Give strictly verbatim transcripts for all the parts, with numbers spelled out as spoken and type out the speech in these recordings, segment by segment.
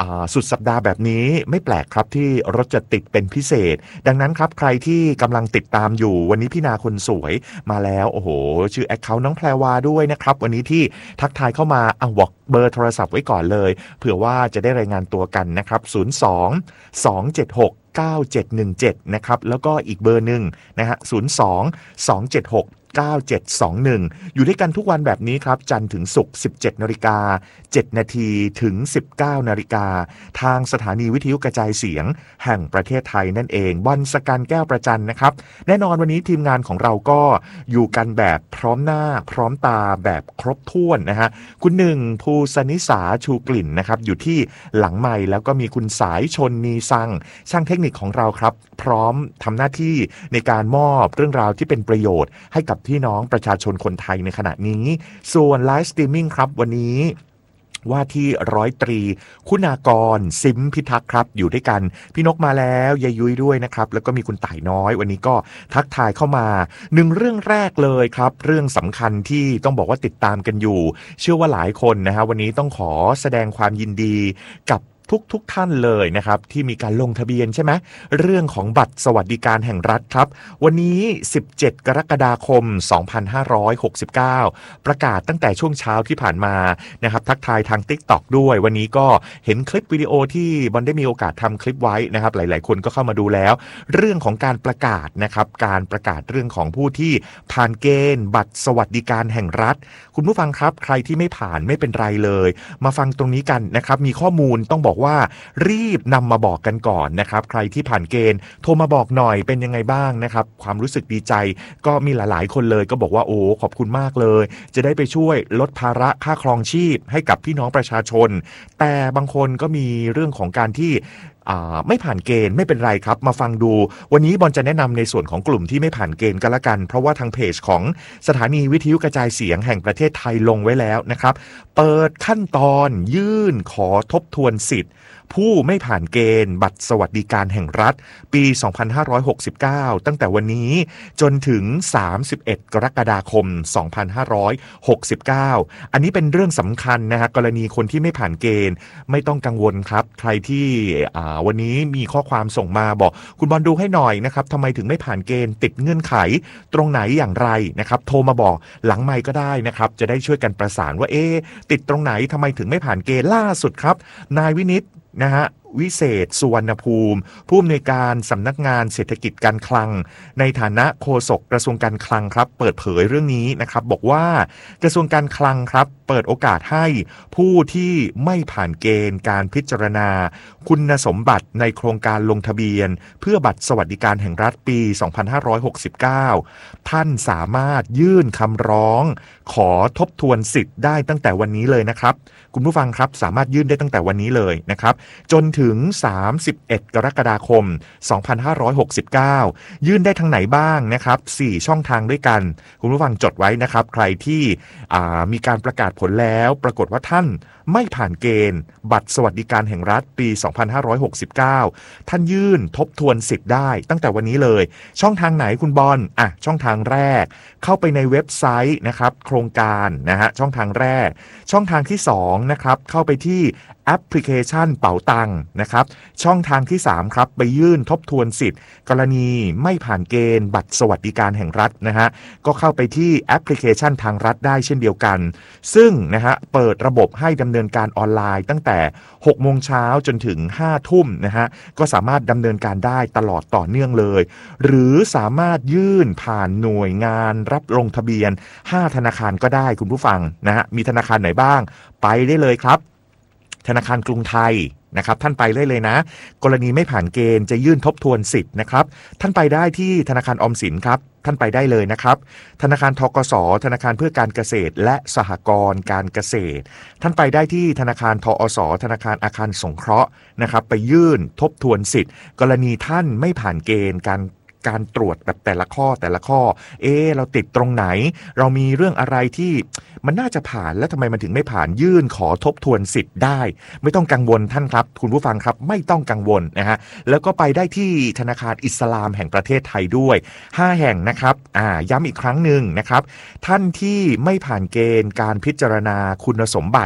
สุดสัปดาห์แบบนี้ไม่แปลกครับที่รถจะติดเป็นพิเศษดังนั้นครับใครที่กำลังติดตามอยู่วันนี้พี่นาคนสวยมาแล้วโอ้โหชื่อแอคเคาท์น้องแพรวาด้วยนะครับวันนี้ที่ทักทายเข้ามาอ่ะบอกเบอร์โทรศัพท์ไว้ก่อนเลยเผื่อว่าจะได้รายงานตัวกันนะครับศูนย์ สอง สอง เจ็ด หก เก้า เจ็ด หนึ่ง เจ็ดนะครับแล้วก็อีกเบอร์หนึ่งนะฮะศูนย์ สอง สอง เจ็ด หก เก้า เจ็ด สอง หนึ่งอยู่ด้วยกันทุกวันแบบนี้ครับจันทร์ถึงศุกร์ สิบเจ็ดนาฬิกาเจ็ดนาทีถึง สิบเก้านาฬิกาทางสถานีวิทยุกระจายเสียงแห่งประเทศไทยนั่นเองบอนสกันแก้วประจันนะครับแน่นอนวันนี้ทีมงานของเราก็อยู่กันแบบพร้อมหน้าพร้อมตาแบบครบถ้วนนะฮะคุณหนึ่งภูสนิสาชูกลิ่นนะครับอยู่ที่หลังไมค์แล้วก็มีคุณสายชนนีซังช่างเทคนิคของเราครับพร้อมทำหน้าที่ในการมอบเรื่องราวที่เป็นประโยชน์ให้กับพี่น้องประชาชนคนไทยในขณะนี้ส่วนไลฟ์สตรีมมิ่งครับวันนี้ว่าที่ร้อยตรีคุณากรซิมพิทักษ์ครับอยู่ด้วยกันพี่นกมาแล้วยายยุ้ยด้วยนะครับแล้วก็มีคุณต่ายน้อยวันนี้ก็ทักทายเข้ามาหนึ่งเรื่องแรกเลยครับเรื่องสำคัญที่ต้องบอกว่าติดตามกันอยู่เชื่อว่าหลายคนนะฮะวันนี้ต้องขอแสดงความยินดีกับทุกทุกท่านเลยนะครับที่มีการลงทะเบียนใช่ไหมเรื่องของบัตรสวัสดิการแห่งรัฐครับวันนี้สิบเจ็ดกรกฎาคมสองพันห้าร้อยหกสิบเก้าประกาศตั้งแต่ช่วงเช้าที่ผ่านมานะครับทักทายทาง TikTok ด้วยวันนี้ก็เห็นคลิปวิดีโอที่บอลได้มีโอกาสทำคลิปไว้นะครับหลายๆคนก็เข้ามาดูแล้วเรื่องของการประกาศนะครับการประกาศเรื่องของผู้ที่ผ่านเกณฑ์บัตรสวัสดิการแห่งรัฐคุณผู้ฟังครับใครที่ไม่ผ่านไม่เป็นไรเลยมาฟังตรงนี้กันนะครับมีข้อมูลต้องบอกว่ารีบนำมาบอกกันก่อนนะครับใครที่ผ่านเกณฑ์โทรมาบอกหน่อยเป็นยังไงบ้างนะครับความรู้สึกดีใจก็มีหลายๆคนเลยก็บอกว่าโอ้ขอบคุณมากเลยจะได้ไปช่วยลดภาระค่าครองชีพให้กับพี่น้องประชาชนแต่บางคนก็มีเรื่องของการที่ไม่ผ่านเกณฑ์ไม่เป็นไรครับมาฟังดูวันนี้บอลจะแนะนำในส่วนของกลุ่มที่ไม่ผ่านเกณฑ์กันละกันเพราะว่าทางเพจของสถานีวิทยุกระจายเสียงแห่งประเทศไทยลงไว้แล้วนะครับเปิดขั้นตอนยื่นขอทบทวนสิทธิ์ผู้ไม่ผ่านเกณฑ์บัตรสวัสดิการแห่งรัฐปีสองพันห้าร้อยหกสิบเก้าตั้งแต่วันนี้จนถึงสามสิบเอ็ดกรกฎาคมสองพันห้าร้อยหกสิบเก้าอันนี้เป็นเรื่องสำคัญนะฮะกรณีคนที่ไม่ผ่านเกณฑ์ไม่ต้องกังวลครับใครที่วันนี้มีข้อความส่งมาบอกคุณบอลดูให้หน่อยนะครับทำไมถึงไม่ผ่านเกณฑ์ติดเงื่อนไขตรงไหนอย่างไรนะครับโทรมาบอกหลังไมค์ก็ได้นะครับจะได้ช่วยกันประสานว่าเอ๊ะติดตรงไหนทำไมถึงไม่ผ่านเกณฑ์ล่าสุดครับนายวินิตนะฮะวิเศษสุวรรณภูมิผู้อำนวยการสำนักงานเศรษฐกิจการคลังในฐานะโฆษกกระทรวงการคลังครับเปิดเผยเรื่องนี้นะครับบอกว่ากระทรวงการคลังครับเปิดโอกาสให้ผู้ที่ไม่ผ่านเกณฑ์การพิจารณาคุณสมบัติในโครงการลงทะเบียนเพื่อบัตรสวัสดิการแห่งรัฐปีสองพันห้าร้อยหกสิบเก้าท่านสามารถยื่นคำร้องขอทบทวนสิทธิ์ได้ตั้งแต่วันนี้เลยนะครับคุณผู้ฟังครับสามารถยื่นได้ตั้งแต่วันนี้เลยนะครับจนถึงสามสิบเอ็ดกรกฎาคมสองพันห้าร้อยหกสิบเก้ายื่นได้ทางไหนบ้างนะครับสี่ช่องทางด้วยกันคุณผู้ฟังจดไว้นะครับใครที่มีการประกาศผลแล้วปรากฏว่าท่านไม่ผ่านเกณฑ์บัตรสวัสดิการแห่งรัฐปีสองพันห้าร้อยหกสิบเก้าท่านยื่นทบทวนสิทธิ์ได้ตั้งแต่วันนี้เลยช่องทางไหนคุณบอลอ่ะช่องทางแรกเข้าไปในเว็บไซต์นะครับโครงการนะฮะช่องทางแรกช่องทางที่สองนะครับเข้าไปที่แอปพลิเคชันเป๋าตังค์นะครับช่องทางที่สามครับไปยื่นทบทวนสิทธิ์กรณีไม่ผ่านเกณฑ์บัตรสวัสดิการแห่งรัฐนะฮะก็เข้าไปที่แอปพลิเคชันทางรัฐได้เช่นเดียวกันซึ่งนะฮะเปิดระบบให้ดำเนินการออนไลน์ตั้งแต่หกโมงเช้าจนถึงห้าทุ่มนะฮะก็สามารถดำเนินการได้ตลอดต่อเนื่องเลยหรือสามารถยื่นผ่านหน่วยงานรับลงทะเบียนห้าธนาคารก็ได้คุณผู้ฟังนะฮะมีธนาคารไหนบ้างไปได้เลยครับธนาคารกรุงไทยนะครับท่านไปเลยเลยนะกรณีไม่ผ่านเกณฑ์จะยื่นทบทวนสิทธิ์นะครับท่านไปได้ที่ธนาคารออมสินครับท่านไปได้เลยนะครับธนาคารธกสธนาคารเพื่อการเกษตรและสหกรณ์การเกษตรท่านไปได้ที่ธนาคารทอสธนาคารอาคารสงเคราะห์นะครับไปยื่นทบทวนสิทธิ์กรณีท่านไม่ผ่านเกณฑ์การการตรวจแบบแต่ละข้อแต่ละข้อเอ๊ะเราติดตรงไหนเรามีเรื่องอะไรที่มันน่าจะผ่านแล้วทำไมมันถึงไม่ผ่านยื่นขอทบทวนสิทธิ์ได้ไม่ต้องกังวลท่านครับคุณผู้ฟังครับไม่ต้องกังวลนะฮะแล้วก็ไปได้ที่ธนาคารอิสลามแห่งประเทศไทยด้วยห้าแห่งนะครับอ่าย้ำอีกครั้งหนึ่งนะครับท่านที่ไม่ผ่านเกณฑ์การพิจารณาคุณสมบัติ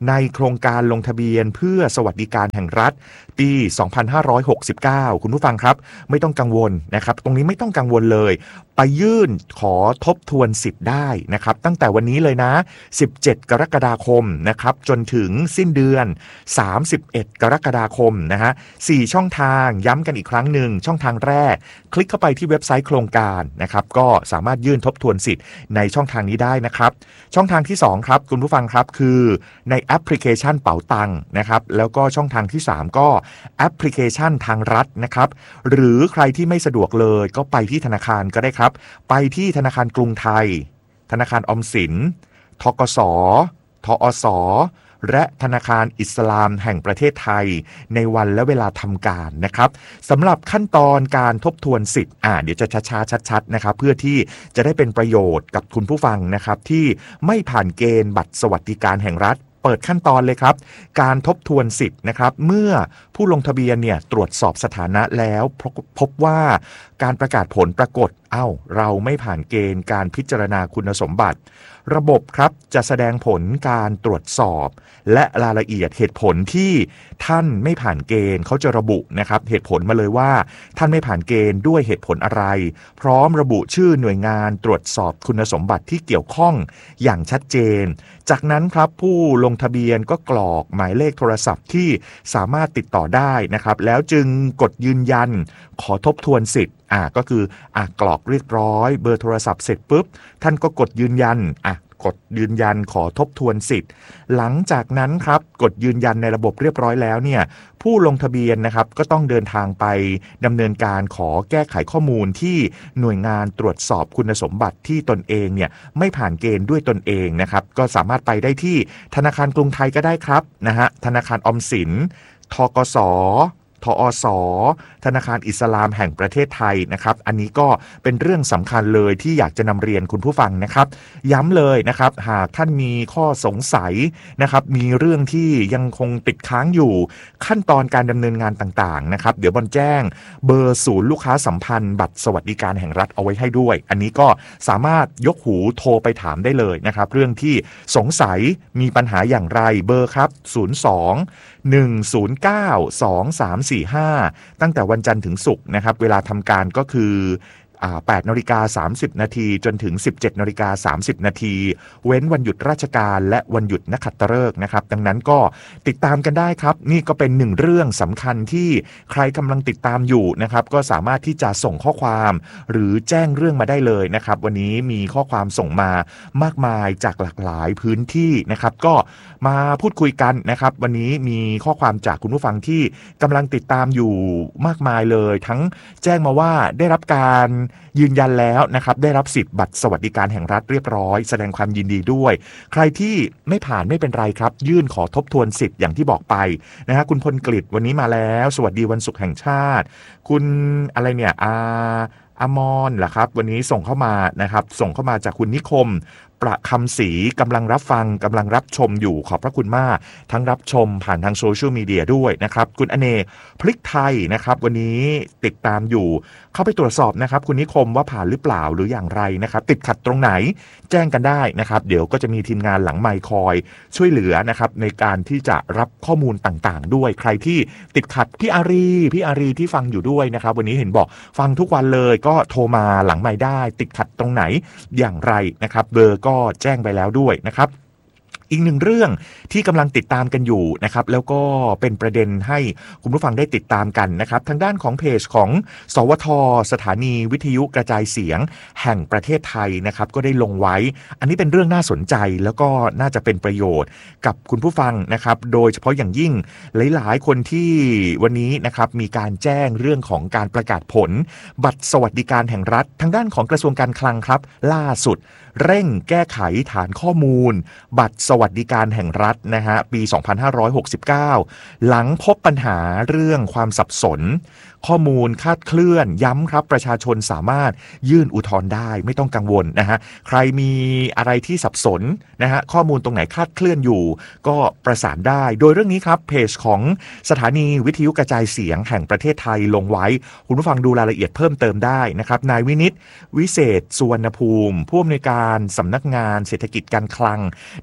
ในโครงการลงทะเบียนเพื่อสวัสดิการแห่งรัฐปีสองพันห้าร้อยหกสิบเก้าคุณผู้ฟังครับไม่ต้องกังวลนะครับตรงนี้ไม่ต้องกังวลเลยไปยื่นขอทบทวนสิทธิ์ได้นะครับตั้งแต่วันนี้เลยนะสิบเจ็ดกรกฎาคมนะครับจนถึงสิ้นเดือนสามสิบเอ็ดกรกฎาคมนะฮะสี่ช่องทางย้ำกันอีกครั้งหนึ่งช่องทางแรกคลิกเข้าไปที่เว็บไซต์โครงการนะครับก็สามารถยื่นทบทวนสิทธิ์ในช่องทางนี้ได้นะครับช่องทางที่สองครับคุณผู้ฟังครับคือในแอปพลิเคชันเป๋าตังค์นะครับแล้วก็ช่องทางที่สามก็แอปพลิเคชันทางรัฐนะครับหรือใครที่ไม่สะดวกเลยก็ไปที่ธนาคารก็ได้ครับไปที่ธนาคารกรุงไทยธนาคารออมสินธกส.ทอส.และธนาคารอิสลามแห่งประเทศไทยในวันและเวลาทำการนะครับสำหรับขั้นตอนการทบทวนสิทธิ์อ่าเดี๋ยวจะช้าๆชัดๆนะครับเพื่อที่จะได้เป็นประโยชน์กับคุณผู้ฟังนะครับที่ไม่ผ่านเกณฑ์บัตรสวัสดิการแห่งรัฐเปิดขั้นตอนเลยครับการทบทวนสิทธิ์นะครับเมื่อผู้ลงทะเบียนเนี่ยตรวจสอบสถานะแล้วพบว่าการประกาศผลปรากฏเอ้าเราไม่ผ่านเกณฑ์การพิจารณาคุณสมบัติระบบครับจะแสดงผลการตรวจสอบและรายละเอียดเหตุผลที่ท่านไม่ผ่านเกณฑ์เขาจะระบุนะครับเหตุผลมาเลยว่าท่านไม่ผ่านเกณฑ์ด้วยเหตุผลอะไรพร้อมระบุชื่อหน่วยงานตรวจสอบคุณสมบัติที่เกี่ยวข้องอย่างชัดเจนจากนั้นครับผู้ลงทะเบียนก็กรอกหมายเลขโทรศัพท์ที่สามารถติดต่อได้นะครับแล้วจึงกดยืนยันขอทบทวนสิทธิ์อ่าก็คืออ่ากรอกเรียบร้อยเบอร์โทรศัพท์เสร็จปุ๊บท่านก็กดยืนยันอ่ะกดยืนยันขอทบทวนสิทธิ์หลังจากนั้นครับกดยืนยันในระบบเรียบร้อยแล้วเนี่ยผู้ลงทะเบียนนะครับก็ต้องเดินทางไปดำเนินการขอแก้ไขข้อมูลที่หน่วยงานตรวจสอบคุณสมบัติที่ตนเองเนี่ยไม่ผ่านเกณฑ์ด้วยตนเองนะครับก็สามารถไปได้ที่ธนาคารกรุงไทยก็ได้ครับนะฮะธนาคารออมสินธกส.ทอส.ธนาคารอิสลามแห่งประเทศไทยนะครับอันนี้ก็เป็นเรื่องสำคัญเลยที่อยากจะนำเรียนคุณผู้ฟังนะครับย้ำเลยนะครับหากท่านมีข้อสงสัยนะครับมีเรื่องที่ยังคงติดค้างอยู่ขั้นตอนการดำเนินงานต่างๆนะครับเดี๋ยวบอลแจ้งเบอร์ศูนย์ลูกค้าสัมพันธ์บัตรสวัสดิการแห่งรัฐเอาไว้ให้ด้วยอันนี้ก็สามารถยกหูโทรไปถามได้เลยนะครับเรื่องที่สงสัยมีปัญหาอย่างไรเบอร์ครับศูนย์ สอง หนึ่ง ศูนย์ เก้า สอง สาม สี่ ห้าตั้งแต่วันจันทร์ถึงศุกร์นะครับเวลาทำการก็คือแปดนาฬิกาสามสิบนาทีจนถึง สิบเจ็ดนาฬิกาสามสิบนาทีเว้นวันหยุดราชการและวันหยุดนักขัตฤกษ์นะครับดังนั้นก็ติดตามกันได้ครับนี่ก็เป็นหนึ่งเรื่องสำคัญที่ใครกำลังติดตามอยู่นะครับก็สามารถที่จะส่งข้อความหรือแจ้งเรื่องมาได้เลยนะครับวันนี้มีข้อความส่งมามากมายจากหลากหลายพื้นที่นะครับก็มาพูดคุยกันนะครับวันนี้มีข้อความจากคุณผู้ฟังที่กำลังติดตามอยู่มากมายเลยทั้งแจ้งมาว่าได้รับการยืนยันแล้วนะครับได้รับสิทธิ์บัตรสวัสดิการแห่งรัฐเรียบร้อยแสดงความยินดีด้วยใครที่ไม่ผ่านไม่เป็นไรครับยื่นขอทบทวนสิทธิ์อย่างที่บอกไปนะฮะคุณพลกฤษวันนี้มาแล้วสวัสดีวันศุกร์แห่งชาติคุณอะไรเนี่ยอาอมรเหรอครับวันนี้ส่งเข้ามานะครับส่งเข้ามาจากคุณนิคมประคำศรีกำลังรับฟังกำลังรับชมอยู่ขอบพระคุณมากทั้งรับชมผ่านทางโซเชียลมีเดียด้วยนะครับคุณอเนกพลิกไทยนะครับวันนี้ติดตามอยู่เข้าไปตรวจสอบนะครับคุณนิคมว่าผ่านหรือเปล่าหรืออย่างไรนะครับติดขัดตรงไหนแจ้งกันได้นะครับเดี๋ยวก็จะมีทีมงานหลังไมค์คอยช่วยเหลือนะครับในการที่จะรับข้อมูลต่างๆด้วยใครที่ติดขัดพี่อารีพี่อารีที่ฟังอยู่ด้วยนะครับวันนี้เห็นบอกฟังทุกวันเลยก็โทรมาหลังไมค์ได้ติดขัดตรงไหนอย่างไรนะครับเบอร์ก็แจ้งไปแล้วด้วยนะครับอีกหนึ่งเรื่องที่กำลังติดตามกันอยู่นะครับแล้วก็เป็นประเด็นให้คุณผู้ฟังได้ติดตามกันนะครับทางด้านของเพจของสวทสถานีวิทยุกระจายเสียงแห่งประเทศไทยนะครับก็ได้ลงไว้อันนี้เป็นเรื่องน่าสนใจแล้วก็น่าจะเป็นประโยชน์กับคุณผู้ฟังนะครับโดยเฉพาะอย่างยิ่งหลายๆคนที่วันนี้นะครับมีการแจ้งเรื่องของการประกาศผลบัตรสวัสดิการแห่งรัฐทางด้านของกระทรวงการคลังครับล่าสุดเร่งแก้ไขฐานข้อมูลบัตรสวัสดิการแห่งรัฐนะฮะปีสองพันห้าร้อยหกสิบเก้าหลังพบปัญหาเรื่องความสับสนข้อมูลคลาดเคลื่อนย้ำครับประชาชนสามารถยื่นอุทธรณ์ได้ไม่ต้องกังวลนะฮะใครมีอะไรที่สับสนนะฮะข้อมูลตรงไหนคลาดเคลื่อนอยู่ก็ประสานได้โดยเรื่องนี้ครับเพจของสถานีวิทยุกระจายเสียงแห่งประเทศไทยลงไว้คุณผู้ฟังดูรายละเอียดเพิ่มเติมได้นะครับนายวินิตวิเศษสุวรรณภูมิผู้อำนวยการสำนักงานเศรษฐกิจการคลังในฐานะ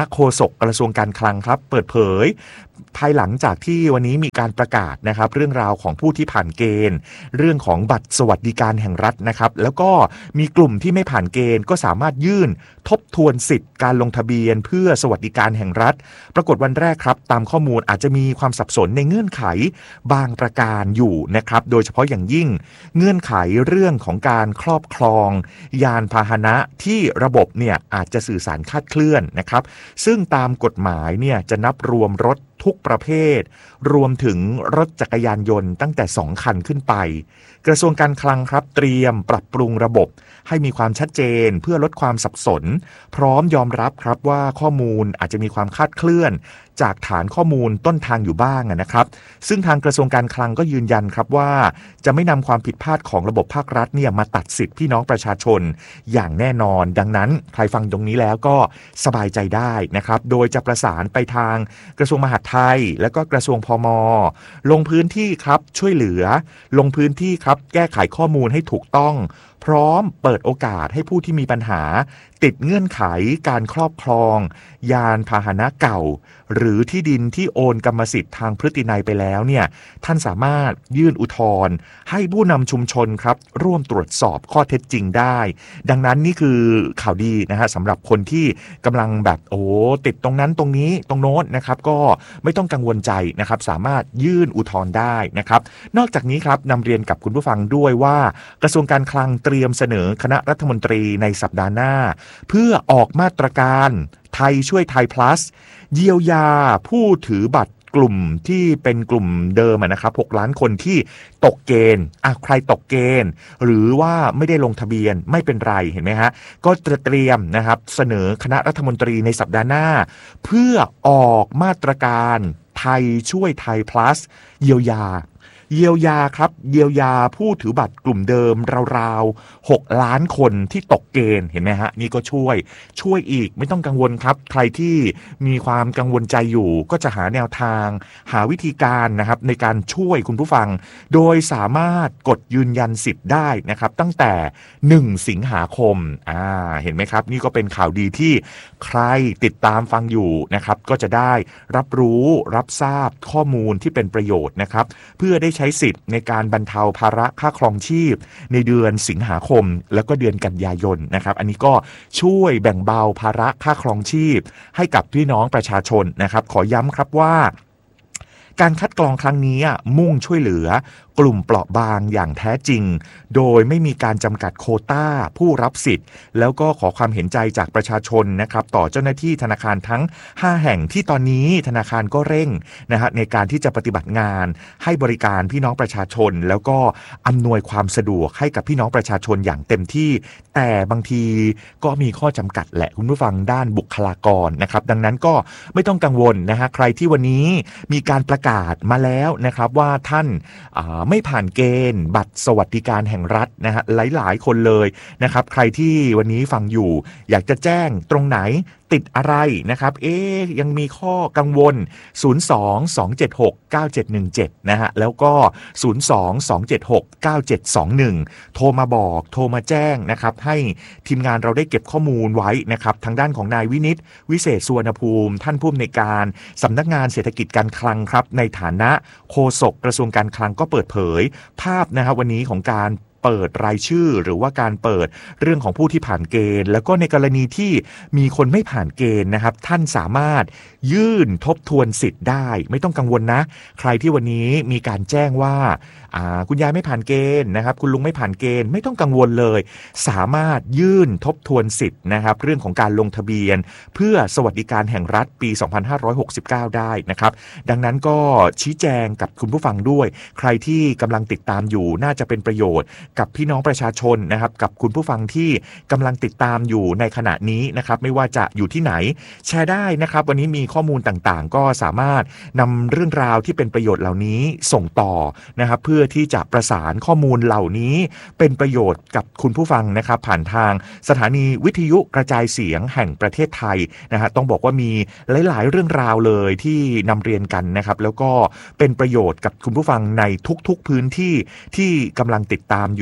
โฆษกกระทรวงการคลังครับเปิดเผยภายหลังจากที่วันนี้มีการประกาศนะครับเรื่องราวของผู้ที่ผ่านเกณฑ์เรื่องของบัตรสวัสดิการแห่งรัฐนะครับแล้วก็มีกลุ่มที่ไม่ผ่านเกณฑ์ก็สามารถยื่นทบทวนสิทธิ์การลงทะเบียนเพื่อสวัสดิการแห่งรัฐปรากฏวันแรกครับตามข้อมูลอาจจะมีความสับสนในเงื่อนไขบางประการอยู่นะครับโดยเฉพาะอย่างยิ่งเงื่อนไขเรื่องของการครอบครองยานพาหนะที่ระบบเนี่ยอาจจะสื่อสารคลาดเคลื่อนนะครับซึ่งตามกฎหมายเนี่ยจะนับรวมรถทุกประเภทรวมถึงรถจักรยานยนต์ตั้งแต่สองคันขึ้นไปกระทรวงการคลังครับเตรียมปรับปรุงระบบให้มีความชัดเจนเพื่อลดความสับสนพร้อมยอมรับครับว่าข้อมูลอาจจะมีความคลาดเคลื่อนจากฐานข้อมูลต้นทางอยู่บ้างนะครับซึ่งทางกระทรวงการคลังก็ยืนยันครับว่าจะไม่นำความผิดพลาดของระบบภาครัฐเนี่ยมาตัดสิทธิพี่น้องประชาชนอย่างแน่นอนดังนั้นใครฟังตรงนี้แล้วก็สบายใจได้นะครับโดยจะประสานไปทางกระทรวงมหาดไทยและก็กระทรวงพม.ลงพื้นที่ครับช่วยเหลือลงพื้นที่ครับแก้ไขข้อมูลให้ถูกต้องพร้อมเปิดโอกาสให้ผู้ที่มีปัญหาติดเงื่อนไขการครอบครองยานพาหนะเก่าหรือที่ดินที่โอนกรรมสิทธิ์ทางพฤตินัยไปแล้วเนี่ยท่านสามารถยื่นอุทธรณ์ให้ผู้นำชุมชนครับร่วมตรวจสอบข้อเท็จจริงได้ดังนั้นนี่คือข่าวดีนะฮะสำหรับคนที่กำลังแบบโอ้ติดตรงนั้นตรงนี้ตรงโน้นนะครับก็ไม่ต้องกังวลใจนะครับสามารถยื่นอุทธรณ์ได้นะครับนอกจากนี้ครับนำเรียนกับคุณผู้ฟังด้วยว่ากระทรวงการคลังเตรียมเสนอคณะรัฐมนตรีในสัปดาห์หน้าเพื่อออกมาตรการไทยช่วยไทย plus เยียวยาผู้ถือบัตรกลุ่มที่เป็นกลุ่มเดิมนะครับหกล้านคนที่ตกเกณฑ์อ่ะใครตกเกณฑ์หรือว่าไม่ได้ลงทะเบียนไม่เป็นไรเห็นไหมฮะก็จะเตรียมนะครับเสนอคณะรัฐมนตรีในสัปดาห์หน้าเพื่อออกมาตรการไทยช่วยไทย plus เยียวยาเยียวยาครับเยียวยาผู้ถือบัตรกลุ่มเดิมราวๆหกล้านคนที่ตกเกณฑ์เห็นไหมฮะนี่ก็ช่วยช่วยอีกไม่ต้องกังวลครับใครที่มีความกังวลใจอยู่ก็จะหาแนวทางหาวิธีการนะครับในการช่วยคุณผู้ฟังโดยสามารถกดยืนยันสิทธิ์ได้นะครับตั้งแต่หนึ่งสิงหาคมอ่าเห็นไหมครับนี่ก็เป็นข่าวดีที่ใครติดตามฟังอยู่นะครับก็จะได้รับรู้รับทราบข้อมูลที่เป็นประโยชน์นะครับเพื่อได้ใช้สิทธิ์ในการบรรเทาภาระค่าครองชีพในเดือนสิงหาคมแล้วก็เดือนกันยายนนะครับอันนี้ก็ช่วยแบ่งเบาภาระค่าครองชีพให้กับพี่น้องประชาชนนะครับขอย้ำครับว่าการคัดกรองครั้งนี้มุ่งช่วยเหลือกลุ่มเปราะบางอย่างแท้จริงโดยไม่มีการจำกัดโควต้าผู้รับสิทธิ์แล้วก็ขอความเห็นใจจากประชาชนนะครับต่อเจ้าหน้าที่ธนาคารทั้งห้าแห่งที่ตอนนี้ธนาคารก็เร่งนะฮะในการที่จะปฏิบัติงานให้บริการพี่น้องประชาชนแล้วก็อำนวยความสะดวกให้กับพี่น้องประชาชนอย่างเต็มที่แต่บางทีก็มีข้อจำกัดแหละคุณผู้ฟังด้านบุคลากรนะครับดังนั้นก็ไม่ต้องกังวลนะฮะใครที่วันนี้มีการประกาศมาแล้วนะครับว่าท่านไม่ผ่านเกณฑ์บัตรสวัสดิการแห่งรัฐนะฮะหลายๆคนเลยนะครับใครที่วันนี้ฟังอยู่อยากจะแจ้งตรงไหนติดอะไรนะครับเอ๊ยยังมีข้อกังวลศูนย์ สอง สอง เจ็ด หก เก้า เจ็ด หนึ่ง เจ็ดนะฮะแล้วก็ศูนย์ สอง สอง เจ็ด หก เก้า เจ็ด สอง หนึ่งโทรมาบอกโทรมาแจ้งนะครับให้ทีมงานเราได้เก็บข้อมูลไว้นะครับทางด้านของนายวินิตวิเศษสุวรรณภูมิท่านผู้อำนวยการสำนักงานเศรษฐกิจการคลังครับในฐานะโฆษกกระทรวงการคลังก็เปิดเผยภาพนะครับวันนี้ของการเปิดรายชื่อหรือว่าการเปิดเรื่องของผู้ที่ผ่านเกณฑ์แล้วก็ในกรณีที่มีคนไม่ผ่านเกณฑ์นะครับท่านสามารถยื่นทบทวนสิทธิ์ได้ไม่ต้องกังวลนะใครที่วันนี้มีการแจ้งว่าคุณยายไม่ผ่านเกณฑ์นะครับคุณลุงไม่ผ่านเกณฑ์ไม่ต้องกังวลเลยสามารถยื่นทบทวนสิทธิ์นะครับเรื่องของการลงทะเบียนเพื่อสวัสดิการแห่งรัฐปีสองพันห้าร้อยหกสิบเก้าได้นะครับดังนั้นก็ชี้แจงกับคุณผู้ฟังด้วยใครที่กำลังติดตามอยู่น่าจะเป็นประโยชน์กับพี่น้องประชาชนนะครับกับคุณผู้ฟังที่กำลังติดตามอยู่ในขณะนี้นะครับไม่ว่าจะอยู่ที่ไหนแชร์ได้นะครับวันนี้มีข้อมูลต่างๆก็สามารถนำเรื่องราวที่เป็นประโยชน์เหล่านี้ส่งต่อนะครับเพื่อที่จะประสานข้อมูลเหล่านี้เป็นประโยชน์กับคุณผู้ฟังนะครับผ่านทางสถานีวิทยุกระจายเสียงแห่งประเทศไทยนะฮะต้องบอกว่ามีหลายๆเรื่องราวเลยที่นำเรียนกันนะครับแล้วก็เป็นประโยชน์กับคุณผู้ฟังในทุกๆพื้นที่ที่กำลังติดตามอยู่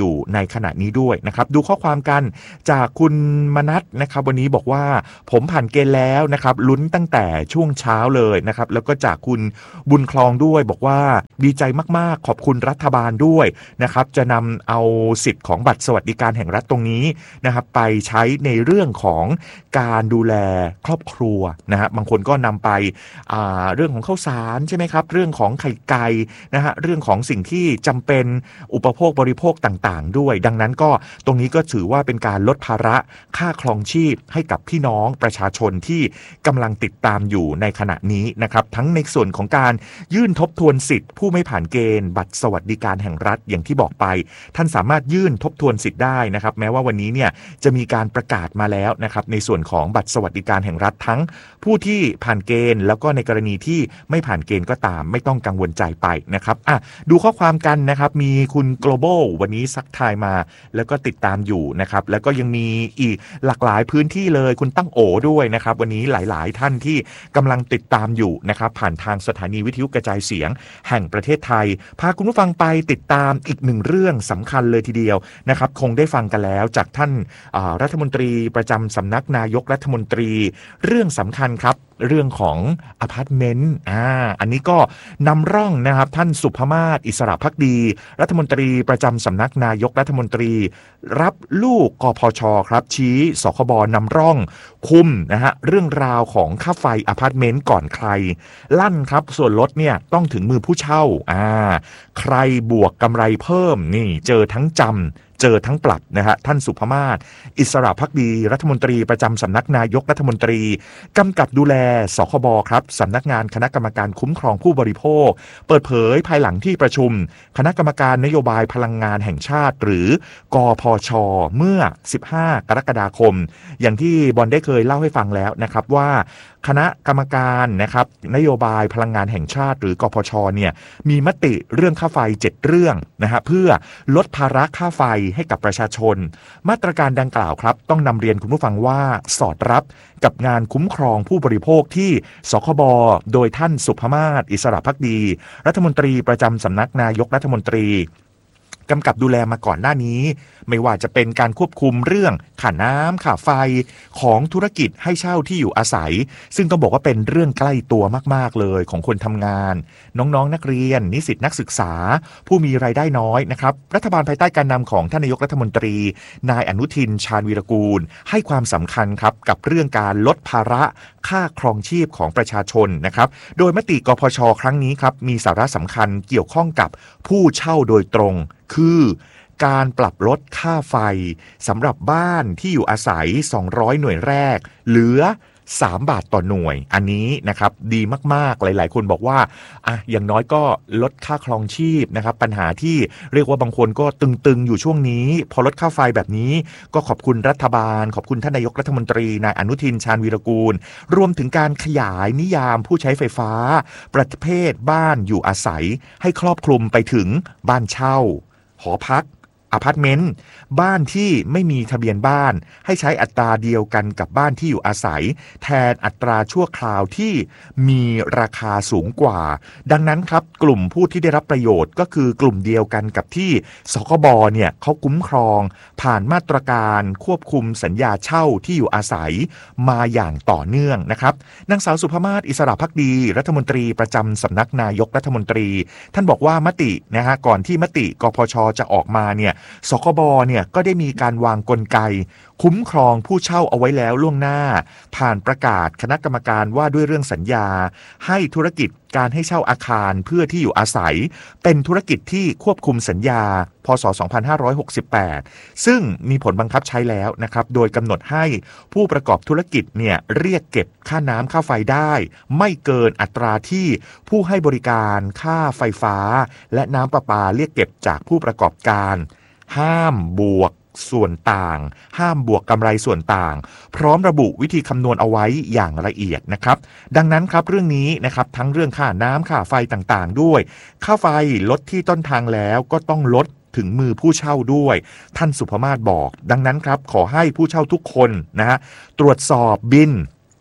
อยู่ในขณะนี้ด้วยนะครับดูข้อความกันจากคุณมนัสนะครับวันนี้บอกว่าผมผ่านเกณฑ์แล้วนะครับลุ้นตั้งแต่ช่วงเช้าเลยนะครับแล้วก็จากคุณบุญคลองด้วยบอกว่าดีใจมากๆขอบคุณรัฐบาลด้วยนะครับจะนำเอาสิทธิ์ของบัตรสวัสดิการแห่งรัฐตรงนี้นะครับไปใช้ในเรื่องของการดูแลครอบครัวนะฮะบางคนก็นำไปอ่าเรื่องของข้าวสารใช่ไหมครับเรื่องของไข่ไก่นะฮะเรื่องของสิ่งที่จำเป็นอุปโภคบริโภคต่างๆด้วยดังนั้นก็ตรงนี้ก็ถือว่าเป็นการลดภาระค่าครองชีพให้กับพี่น้องประชาชนที่กำลังติดตามอยู่ในขณะนี้นะครับทั้งในส่วนของการยื่นทบทวนสิทธิ์ผู้ไม่ผ่านเกณฑ์บัตรสวัสดิการแห่งรัฐอย่างที่บอกไปท่านสามารถยื่นทบทวนสิทธิ์ได้นะครับแม้ว่าวันนี้เนี่ยจะมีการประกาศมาแล้วนะครับในส่วนของบัตรสวัสดิการแห่งรัฐทั้งผู้ที่ผ่านเกณฑ์แล้วก็ในกรณีที่ไม่ผ่านเกณฑ์ก็ตามไม่ต้องกังวลใจไปนะครับอ่ะดูข้อความกันนะครับมีคุณ global วันนี้ซักทายมาแล้วก็ติดตามอยู่นะครับแล้วก็ยังมีอีกหลากหลายพื้นที่เลยคุณตั้งโอด้วยนะครับวันนี้หลายๆท่านที่กำลังติดตามอยู่นะครับผ่านทางสถานีวิทยุกระจายเสียงแห่งประเทศไทยพาคุณผู้ฟังไปติดตามอีกหนึ่งเรื่องสำคัญเลยทีเดียวนะครับคงได้ฟังกันแล้วจากท่านรัฐมนตรีประจำสำนักนายกรัฐมนตรีเรื่องสำคัญครับเรื่องของอพาร์ตเมนต์อ่าอันนี้ก็นำร่องนะครับท่านสุภมาศอิสระภักดีรัฐมนตรีประจำสำนักนายกรัฐมนตรีรับลูกกพชครับชี้สคบนำร่องคุมนะฮะเรื่องราวของค่าไฟอพาร์ตเมนต์ก่อนใครลั่นครับส่วนลดเนี่ยต้องถึงมือผู้เช่าอ่าใครบวกกำไรเพิ่มนี่เจอทั้งจำเจอทั้งปรับนะฮะท่านสุภมาศอิสระภักดีรัฐมนตรีประจำสำนักนายกรัฐมนตรีกำกับดูแลสคบครับสำนักงานคณะกรรมการคุ้มครองผู้บริโภคเปิดเผยภายหลังที่ประชุมคณะกรรมการนโยบายพลังงานแห่งชาติหรือกพชเมื่อสิบห้ากรกฎาคมอย่างที่บอลได้เคยเล่าให้ฟังแล้วนะครับว่าคณะกรรมการนะครับนโยบายพลังงานแห่งชาติหรือกพชเนี่ยมีมติเรื่องค่าไฟเจ็ดเรื่องนะฮะเพื่อลดภาระค่าไฟให้กับประชาชนมาตรการดังกล่าวครับต้องนำเรียนคุณผู้ฟังว่าสอดรับกับงานคุ้มครองผู้บริโภคที่สคบโดยท่านสุภมาศอิสระภักดีรัฐมนตรีประจำสำนักนายกรัฐมนตรีกำกับดูแลมาก่อนหน้านี้ไม่ว่าจะเป็นการควบคุมเรื่องค่าน้ำค่าไฟของธุรกิจให้เช่าที่อยู่อาศัยซึ่งต้องบอกว่าเป็นเรื่องใกล้ตัวมากๆเลยของคนทำงานน้องๆ น, นักเรียนนิสิตนักศึกษาผู้มีรายได้น้อยนะครับรัฐบาลภายใต้การนำของท่านนายกรัฐมนตรีนายอนุทินชาญวีรกูลให้ความสำคัญครับกับเรื่องการลดภาระค่าครองชีพของประชาชนนะครับโดยมติกพชครั้งนี้ครับมีสาระสำคัญเกี่ยวข้องกับผู้เช่าโดยตรงคือการปรับลดค่าไฟสำหรับบ้านที่อยู่อาศัยสองร้อยหน่วยแรกเหลือสามบาทต่อหน่วยอันนี้นะครับดีมากๆหลายๆคนบอกว่าอ่ะอย่างน้อยก็ลดค่าครองชีพนะครับปัญหาที่เรียกว่าบางคนก็ตึงๆอยู่ช่วงนี้พอลดค่าไฟแบบนี้ก็ขอบคุณรัฐบาลขอบคุณท่านนายกรัฐมนตรีนายอนุทินชาญวีรกูลรวมถึงการขยายนิยามผู้ใช้ไฟฟ้าประเภทบ้านอยู่อาศัยให้ครอบคลุมไปถึงบ้านเช่าหอพักอพาร์ตเมนต์บ้านที่ไม่มีทะเบียนบ้านให้ใช้อัตราเดียวกันกับบ้านที่อยู่อาศัยแทนอัตราชั่วคราวที่มีราคาสูงกว่าดังนั้นครับกลุ่มผู้ที่ได้รับประโยชน์ก็คือกลุ่มเดียวกันกับที่สคบเนี่ยเขาคุ้มครองผ่านมาตรการควบคุมสัญญาเช่าที่อยู่อาศัยมาอย่างต่อเนื่องนะครับนางสาวสุภมาศอิสระภักดีรัฐมนตรีประจำสำนักนายกรัฐมนตรีท่านบอกว่ามตินะฮะก่อนที่มติกพชจะออกมาเนี่ยสคบเนี่ยก็ได้มีการวางกลไกคุ้มครองผู้เช่าเอาไว้แล้วล่วงหน้าผ่านประกาศคณะกรรมการว่าด้วยเรื่องสัญญาให้ธุรกิจการให้เช่าอาคารเพื่อที่อยู่อาศัยเป็นธุรกิจที่ควบคุมสัญญาพ.ศ. สองพันห้าร้อยหกสิบแปดซึ่งมีผลบังคับใช้แล้วนะครับโดยกำหนดให้ผู้ประกอบธุรกิจเนี่ยเรียกเก็บค่าน้ำค่าไฟได้ไม่เกินอัตราที่ผู้ให้บริการค่าไฟฟ้าและน้ำประปาเรียกเก็บจากผู้ประกอบการห้ามบวกส่วนต่างห้ามบวกกำไรส่วนต่างพร้อมระบุวิธีคำนวณเอาไว้อย่างละเอียดนะครับดังนั้นครับเรื่องนี้นะครับทั้งเรื่องค่าน้ำค่าไฟต่างๆด้วยค่าไฟลดที่ต้นทางแล้วก็ต้องลดถึงมือผู้เช่าด้วยท่านสุภมาศบอกดังนั้นครับขอให้ผู้เช่าทุกคนนะฮะตรวจสอบบิล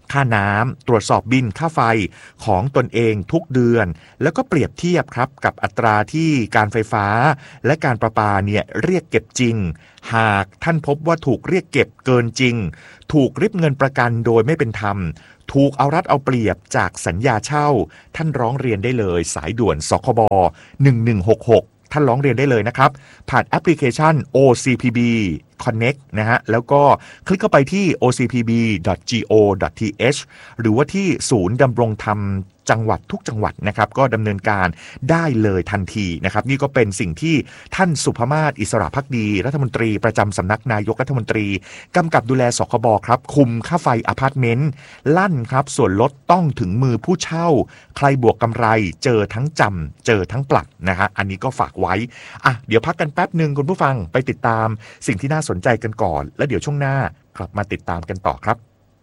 ค่าน้ำตรวจสอบบิลค่าไฟของตนเองทุกเดือนแล้วก็เปรียบเทียบครับกับอัตราที่การไฟฟ้าและการประปาเนี่ยเรียกเก็บจริงหากท่านพบว่าถูกเรียกเก็บเกินจริงถูกริบเงินประกันโดยไม่เป็นธรรมถูกเอารัดเอาเปรียบจากสัญญาเช่าท่านร้องเรียนได้เลยสายด่วนสคบหนึ่งหนึ่งหกหกท่านร้องเรียนได้เลยนะครับผ่านแอปพลิเคชัน โอ ซี พี บี Connect นะฮะแล้วก็คลิกเข้าไปที่ โอ ซี พี บี ดอท จี โอ ดอท ที เอช หรือว่าที่ศูนย์ดำรงธรรมจังหวัดทุกจังหวัดนะครับก็ดำเนินการได้เลยทันทีนะครับนี่ก็เป็นสิ่งที่ท่านสุภมาศอิสระภักดีรัฐมนตรีประจำสำนักนายกรัฐมนตรีกำกับดูแลสคบครับคุมค่าไฟอพาร์ตเมนต์ลั่นครับส่วนลดต้องถึงมือผู้เช่าใครบวกกำไรเจอทั้งจำเจอทั้งปรับนะฮะอันนี้ก็ฝากไว้อ่ะเดี๋ยวพักกันแป๊บหนึ่งคุณผู้ฟังไปติดตามสิ่งที่น่าสนใจกันก่อนแล้วเดี๋ยวช่วงหน้ากลับมาติดตามกันต่อครับ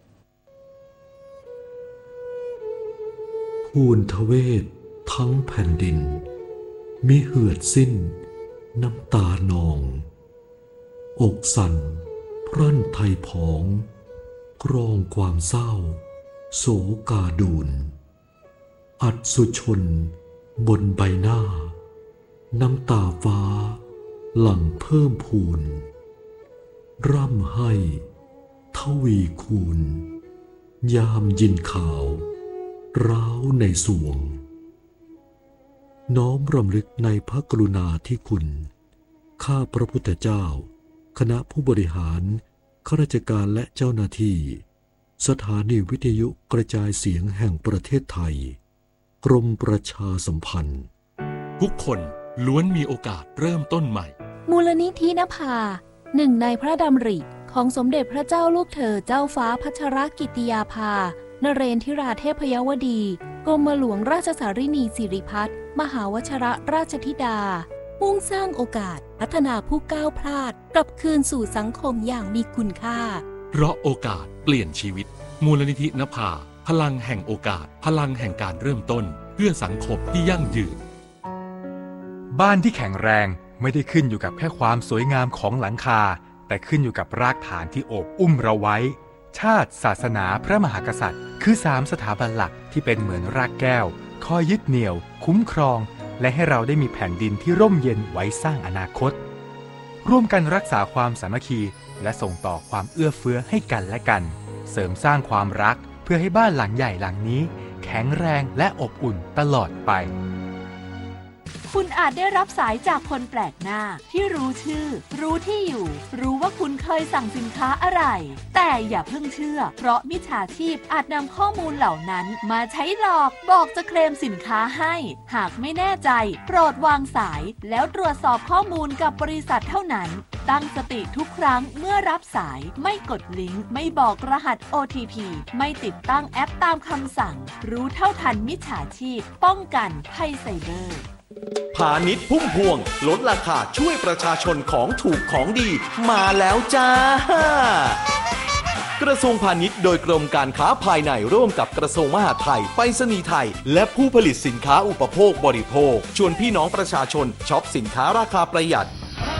ภูนทเวศทั้งแผ่นดินมิเหือดสิ้นน้ำตานองอกสั่นพรั่นไทยผองกรองความเศร้าโศกาดูนอัดสุชนบนใบหน้าน้ำตาฟ้าหลั่งเพิ่มพูนร่ำให้ทวีคูณยามยินข่าวร้าวในสวงน้อมรำลึกในพระกรุณาธิคุณข้าพระพุทธเจ้าคณะผู้บริหารข้าราชการและเจ้าหน้าที่สถานีวิทยุกระจายเสียงแห่งประเทศไทยกรมประชาสัมพันธ์ทุกคนล้วนมีโอกาสเริ่มต้นใหม่มูลนิธินภาหนึ่งในพระดำริของสมเด็จพระเจ้าลูกเธอเจ้าฟ้าพัชรกิติยาภานเรนทิราเทพยวดีกรมหลวงราชสารินีสิริพัฒน์มหาวชรราชธิดามุ่งสร้างโอกาสพัฒนาผู้ก้าวพลาดกลับคืนสู่สังคมอย่างมีคุณค่าเพราะโอกาสเปลี่ยนชีวิตมูลนิธินภาพลังแห่งโอกาสพลังแห่งการเริ่มต้นเพื่อสังคมที่ยั่งยืนบ้านที่แข็งแรงไม่ได้ขึ้นอยู่กับแค่ความสวยงามของหลังคาแต่ขึ้นอยู่กับรากฐานที่โอบอุ้มเราไว้ชาติศาสนาพระมหากษัตริย์คือสามสถาบันหลักที่เป็นเหมือนรากแก้วคอยยึดเหนี่ยวคุ้มครองและให้เราได้มีแผ่นดินที่ร่มเย็นไว้สร้างอนาคตร่วมกันรักษาความสามัคคีและส่งต่อความเอื้อเฟื้อให้กันและกันเสริมสร้างความรักเพื่อให้บ้านหลังใหญ่หลังนี้แข็งแรงและอบอุ่นตลอดไปคุณอาจได้รับสายจากคนแปลกหน้าที่รู้ชื่อรู้ที่อยู่รู้ว่าคุณเคยสั่งสินค้าอะไรแต่อย่าเพิ่งเชื่อเพราะมิจฉาชีพอาจนำข้อมูลเหล่านั้นมาใช้หลอกบอกจะเคลมสินค้าให้หากไม่แน่ใจโปรดวางสายแล้วตรวจสอบข้อมูลกับบริษัทเท่านั้นตั้งสติทุกครั้งเมื่อรับสายไม่กดลิงก์ไม่บอกรหัส โอ ที พี ไม่ติดตั้งแอปตามคำสั่งรู้เท่าทันมิจฉาชีพป้องกันภัยไซเบอร์พาณิชย์พุ่มพวงลดราคาช่วยประชาชนของถูกของดีมาแล้วจ้ากระทรวงพาณิชย์โดยกรมการค้าภายในร่วมกับกระทรวงมหาดไทยไปรษณีย์ไทยและผู้ผลิตสินค้าอุปโภคบริโภคชวนพี่น้องประชาชนช็อปสินค้าราคาประหยัด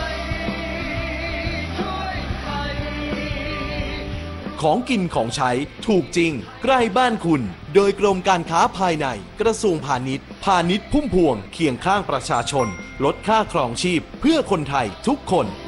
ของกินของใช้ถูกจริงใกล้บ้านคุณโดยกรมการค้าภายในกระทรวงพาณิชย์พาณิชย์พุ่มพวงเคียงข้างประชาชนลดค่าครองชีพเพื่อคนไทยทุกคน